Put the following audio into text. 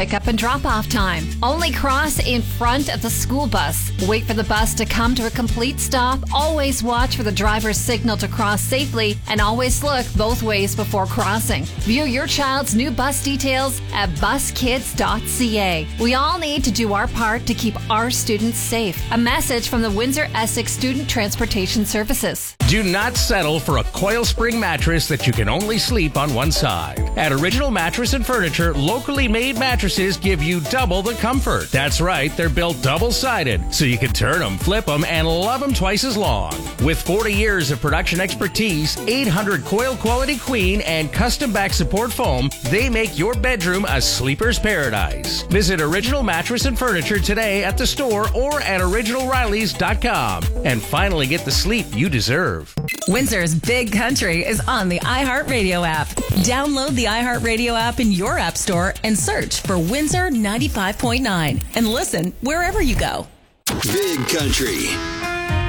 pickup and drop-off time. Only cross in front of the school bus. Wait for the bus to come to a complete stop. Always watch for the driver's signal to cross safely, and always look both ways before crossing. View your child's new bus details at buskids.ca. We all need to do our part to keep our students safe. A message from the Windsor-Essex Student Transportation Services. Do not settle for a coil spring mattress that you can only sleep on one side. At Original Mattress and Furniture, locally made mattresses give you double the comfort. That's right, they're built double-sided, so you can turn them, flip them, and love them twice as long. With 40 years of production expertise, 800 coil quality queen, and custom back support foam, they make your bedroom a sleeper's paradise. Visit Original Mattress and Furniture today at the store or at originalrileys.com and finally get the sleep you deserve. Windsor's Big Country is on the iHeartRadio app. Download the iHeartRadio app in your app store and search for Windsor 95.9 and listen wherever you go. Big Country.